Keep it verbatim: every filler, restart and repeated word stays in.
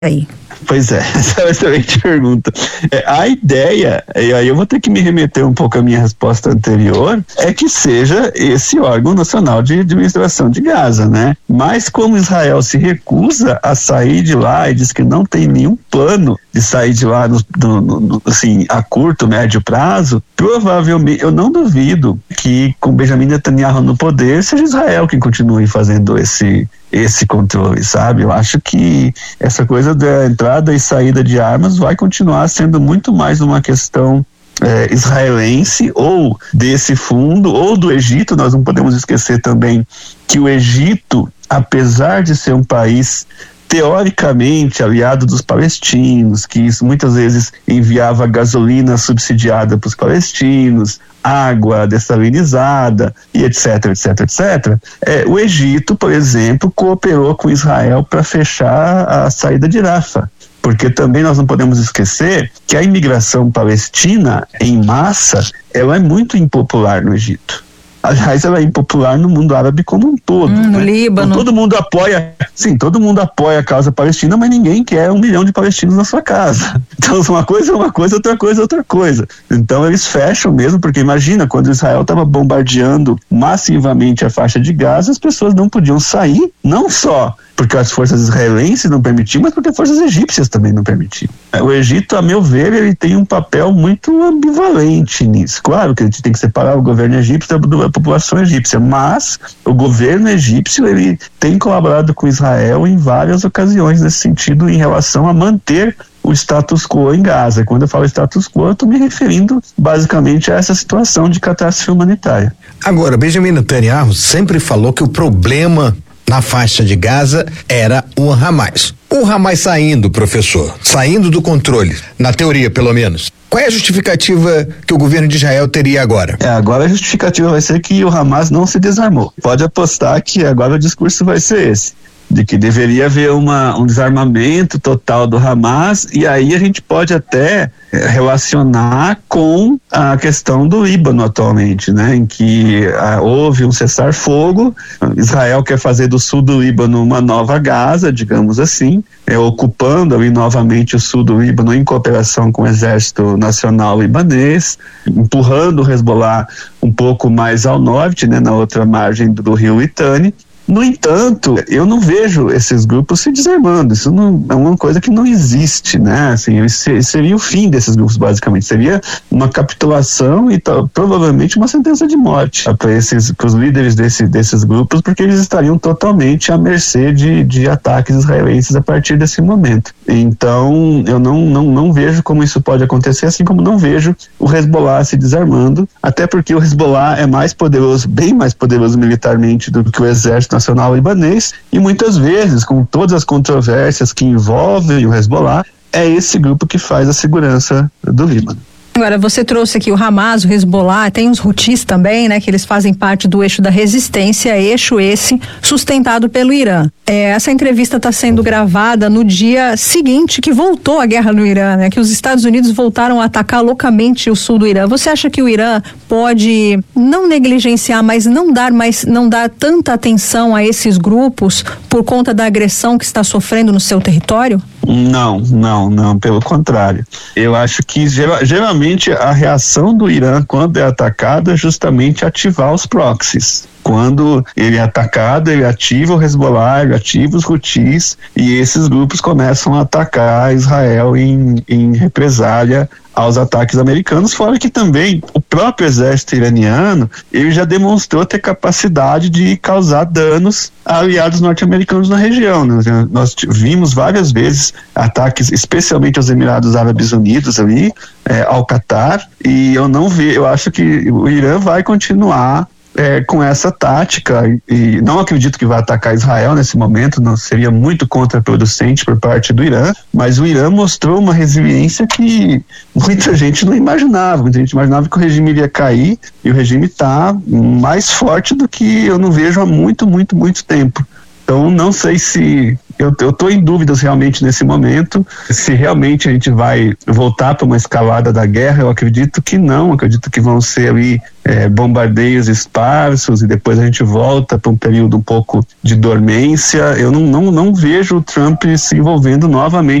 aí? Pois é, essa é uma excelente pergunta. É, a ideia, e aí eu vou ter que me remeter um pouco à minha resposta anterior, é que seja esse órgão nacional de administração de Gaza, né? Mas como Israel se recusa a sair de lá e diz que não tem nenhum plano de sair de lá no, no, no, assim, a curto, médio prazo, provavelmente, eu não duvido que com Benjamin Netanyahu no poder, seja Israel quem continue fazendo esse esse controle, sabe? Eu acho que essa coisa da entrada e saída de armas vai continuar sendo muito mais uma questão é, israelense ou desse fundo, ou do Egito. Nós não podemos esquecer também que o Egito, apesar de ser um país teoricamente aliado dos palestinos, que isso muitas vezes enviava gasolina subsidiada para os palestinos, água dessalinizada e etc, etc, etc. É, o Egito, por exemplo, cooperou com Israel para fechar a saída de Rafah, porque também nós não podemos esquecer que a imigração palestina em massa, ela é muito impopular no Egito. Aliás, ela é impopular no mundo árabe como um todo. Hum, no né? Líbano. Então, todo mundo apoia, sim, todo mundo apoia a causa palestina, mas ninguém quer um milhão de palestinos na sua casa. Então, uma coisa é uma coisa, outra coisa é outra coisa. Então, eles fecham mesmo, porque imagina, quando Israel estava bombardeando massivamente a faixa de Gaza, as pessoas não podiam sair, não só porque as forças israelenses não permitiam, mas porque as forças egípcias também não permitiam. O Egito, a meu ver, ele tem um papel muito ambivalente nisso. Claro que a gente tem que separar o governo egípcio da população egípcia, mas o governo egípcio, ele tem colaborado com Israel em várias ocasiões nesse sentido, em relação a manter o status quo em Gaza. Quando eu falo status quo, eu estou me referindo basicamente a essa situação de catástrofe humanitária. Agora, Benjamin Netanyahu sempre falou que o problema na faixa de Gaza era o Hamas. O Hamas saindo, professor, saindo do controle, na teoria pelo menos, qual é a justificativa que o governo de Israel teria agora? É, agora a justificativa vai ser que o Hamas não se desarmou. Pode apostar que agora o discurso vai ser esse, de que deveria haver uma, um desarmamento total do Hamas, e aí a gente pode até é, relacionar com a questão do Líbano atualmente, né, em que ah, houve um cessar-fogo. Israel quer fazer do sul do Líbano uma nova Gaza, digamos assim, é, ocupando ali novamente o sul do Líbano em cooperação com o Exército Nacional Libanês, empurrando o Hezbollah um pouco mais ao norte, né, na outra margem do, do rio Litani. No entanto, eu não vejo esses grupos se desarmando. Isso não, é uma coisa que não existe, né? Assim, esse seria o fim desses grupos, basicamente. Seria uma capitulação e tal, provavelmente uma sentença de morte para esses, para os líderes desse, desses grupos, porque eles estariam totalmente à mercê de, de ataques israelenses a partir desse momento. Então, eu não, não, não vejo como isso pode acontecer, assim como não vejo o Hezbollah se desarmando, até porque o Hezbollah é mais poderoso, bem mais poderoso militarmente do que o Exército Nacional Libanês, e muitas vezes, com todas as controvérsias que envolvem o Hezbollah, é esse grupo que faz a segurança do Líbano. Agora, você trouxe aqui o Hamas, o Hezbollah, tem os Houthis também, né, que eles fazem parte do eixo da resistência, eixo esse sustentado pelo Irã. É, essa entrevista está sendo gravada no dia seguinte que voltou a guerra no Irã, né, que os Estados Unidos voltaram a atacar loucamente o sul do Irã. Você acha que o Irã pode não negligenciar, mas não dar mais, não dar tanta atenção a esses grupos por conta da agressão que está sofrendo no seu território? Não, não, não, pelo contrário. Eu acho que geral, geralmente a reação do Irã quando é atacado é justamente ativar os proxies. Quando ele é atacado, ele ativa o Hezbollah, ele ativa os Houthis, e esses grupos começam a atacar Israel em, em represália aos ataques americanos, fora que também o próprio exército iraniano, ele já demonstrou ter capacidade de causar danos a aliados norte-americanos na região. Nós, nós vimos várias vezes ataques, especialmente aos Emirados Árabes Unidos ali, é, ao Catar, e eu não vi, eu acho que o Irã vai continuar É, com essa tática, e, e não acredito que vai atacar Israel nesse momento, não seria muito contraproducente por parte do Irã, mas o Irã mostrou uma resiliência que muita gente não imaginava. Muita gente imaginava que o regime iria cair, e o regime está mais forte do que eu não vejo há muito, muito, muito tempo. Então não sei se Eu estou em dúvidas realmente nesse momento, se realmente a gente vai voltar para uma escalada da guerra. Eu acredito que não, acredito que vão ser ali é, bombardeios esparsos e depois a gente volta para um período um pouco de dormência. Eu não, não, não vejo o Trump se envolvendo novamente